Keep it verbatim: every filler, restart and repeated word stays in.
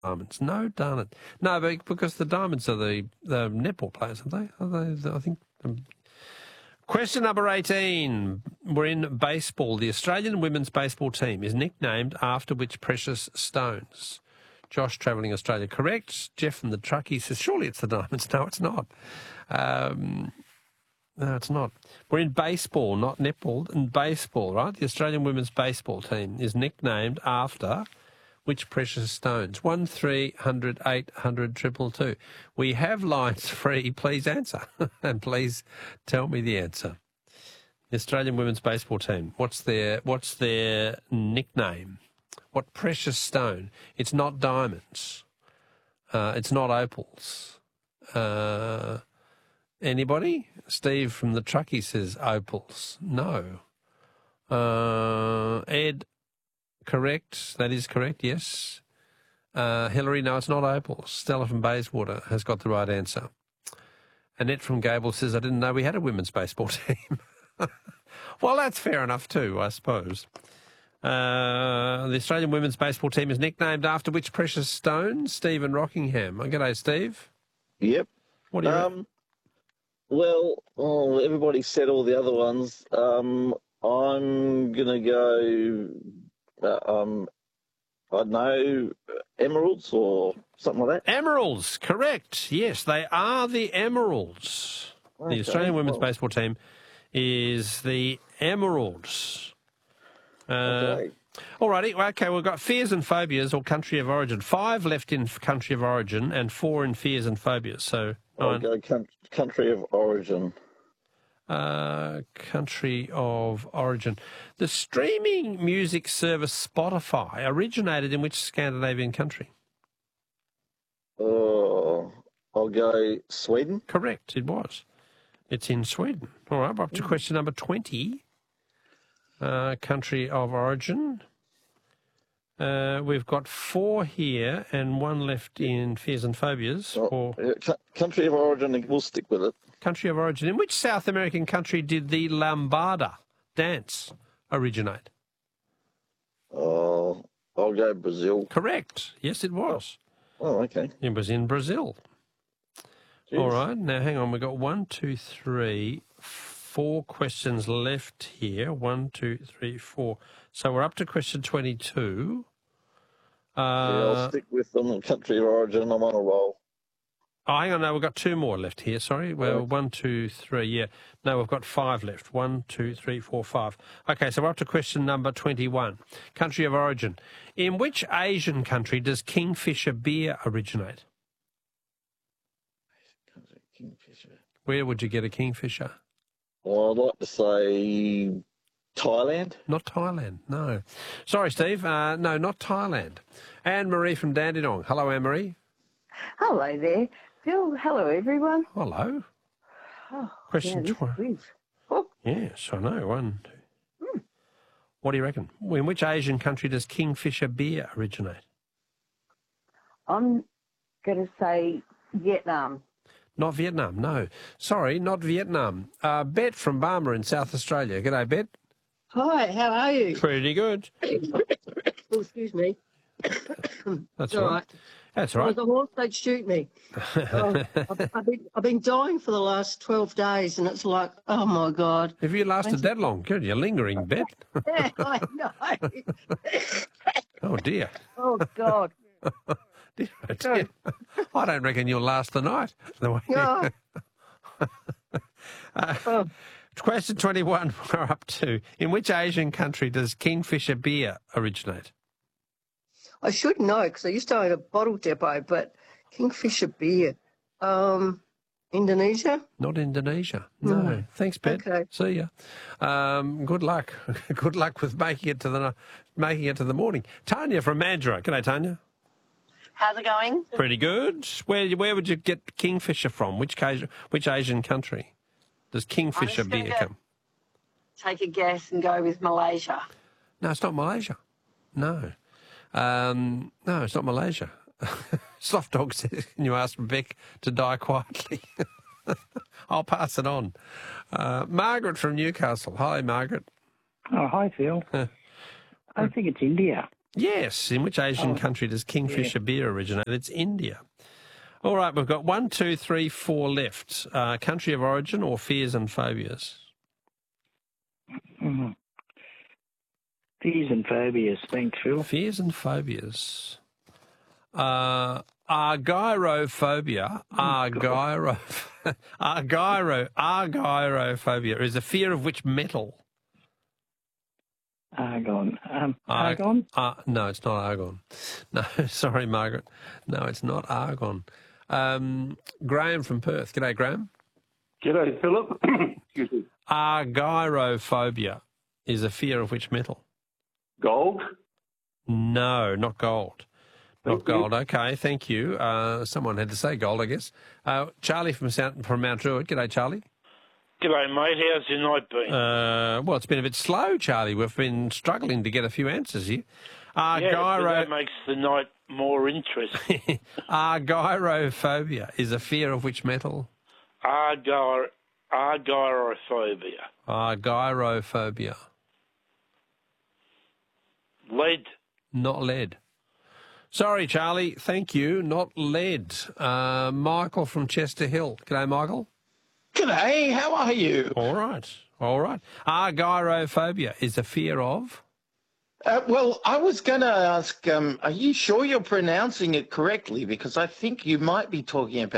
diamonds. No, darn it. No, but because the diamonds are the, the netball players, aren't they? Are they I think. Um, question number eighteen. We're in baseball. The Australian women's baseball team is nicknamed after which precious stones? Josh, Travelling Australia, correct. Jeff from the Truckee says, surely it's the diamonds. No, it's not. Um, no, it's not. We're in baseball, not netball. In baseball, right? The Australian women's baseball team is nicknamed after which precious stones? One three hundred eight hundred triple two. We have lines free. Please answer, and please tell me the answer. The Australian women's baseball team. What's their What's their nickname? What precious stone? It's not diamonds. Uh, it's not opals. Uh, anybody? Steve from the Truckee says opals. No. Uh, Ed. Correct. That is correct, yes. Uh, Hillary, no, it's not opals. Stella from Bayswater has got the right answer. Annette from Gable says, I didn't know we had a women's baseball team. Well, that's fair enough too, I suppose. Uh, the Australian women's baseball team is nicknamed after which precious stone? Steve in Rockingham. Oh, g'day, Steve. Yep. What do you um, Well, oh, everybody said all the other ones. Um, I'm going to go... Uh, um, I don't know, emeralds or something like that. Emeralds, correct. Yes, they are the Emeralds. Okay. The Australian women's well. baseball team is the Emeralds. Uh, okay. All righty. Okay, we've got fears and phobias or country of origin. Five left in country of origin and four in fears and phobias. So I'll go country of origin. Uh, country of origin. The streaming music service Spotify originated in which Scandinavian country? Oh, I'll go Sweden. Correct, it was. It's in Sweden. All right, we're up to question number twenty. Uh, country of origin. Uh, we've got four here and one left in fears and phobias. Oh, or... yeah, country of origin, we'll stick with it. Country of origin. In which South American country did the lambada dance originate? Oh, I'll go Brazil. Correct. Yes, it was. Oh, oh okay. It was in Brazil. Jeez. All right. Now, hang on. We've got one, two, three, four questions left here. One, two, three, four. So we're up to question twenty-two. Uh, yeah, I'll stick with them in country of origin. I'm on a roll. Oh, hang on, no, we've got two more left here, sorry. Well, okay. one, two, three, yeah. No, we've got five left. One, two, three, four, five. Okay, so we're up to question number twenty-one. Country of origin. In which Asian country does Kingfisher beer originate? Kingfisher. Where would you get a Kingfisher? Well, I'd like to say Thailand. Not Thailand, no. Sorry, Steve. Uh, no, not Thailand. Anne-Marie from Dandenong. Hello, Anne-Marie. Hello there. Phil, hello, everyone. Hello. Oh, Question yeah, twenty. Oh. Yes, I know. One, two. Mm. What do you reckon? In which Asian country does Kingfisher beer originate? I'm going to say Vietnam. Not Vietnam, no. Sorry, not Vietnam. Uh, Bet from Barmer in South Australia. G'day, Bet. Hi, how are you? Pretty good. Oh, excuse me. That's all right. right. That's right. Well, the horse, they'd shoot me. oh, I've, I've, been, I've been dying for the last twelve days, and it's like, oh, my God. Have you lasted that long? Good, you're lingering, Bet. Yeah, I know. Oh, dear. Oh, God. dear, oh, dear. I don't reckon you'll last the night. The way no. uh, oh. Question twenty-one, we're up to. In which Asian country does Kingfisher beer originate? I should know because I used to own a bottle depot, but Kingfisher beer. Um, Indonesia? Not Indonesia. No. Mm. Thanks, Bet. Okay. See ya. Um, good luck. Good luck with making it to the making it to the morning. Tanya from Mandurah. G'day, Tanya. How's it going? Pretty good. Where where would you get Kingfisher from? Which which Asian country does Kingfisher beer come? Take a guess and go with Malaysia. No, it's not Malaysia. No. Um, no, it's not Malaysia. Soft Dog says, can you ask Beck to die quietly? I'll pass it on. Uh, Margaret from Newcastle. Hi, Margaret. Oh, hi, Phil. I think it's India. Yes. In which Asian Oh, country does Kingfisher beer originate? It's India. All right, we've got one, two, three, four left. Uh, country of origin or fears and phobias? Mm. Fears and phobias. Thanks, Phil. Fears and phobias. Uh, argyrophobia. Argyro, argyro, argyrophobia is a fear of which metal? Argon. Um, Ar- argon? Uh, no, it's not argon. No, sorry, Margaret. No, it's not argon. Um, Graham from Perth. G'day, Graham. G'day, Philip. Excuse me. Argyrophobia is a fear of which metal? Gold. No, not gold. Not Thank you. gold. Okay, thank you. Uh, someone had to say gold, I guess. Uh, Charlie from South, from Mount Druitt. G'day, Charlie. G'day, mate. How's your night been? Uh, well, it's been a bit slow, Charlie. We've been struggling to get a few answers here. yeah, but Argyro- that makes the night more interesting. Argyrophobia is a fear of which metal? Argyr, argyrophobia. Argyrophobia. Lead. Not lead. Sorry, Charlie. Thank you. Not lead. Uh, Michael from Chester Hill. G'day, Michael. G'day, how are you? All right. All right. Argyrophobia is a fear of? Uh, well, I was going to ask, um, are you sure you're pronouncing it correctly? Because I think you might be talking about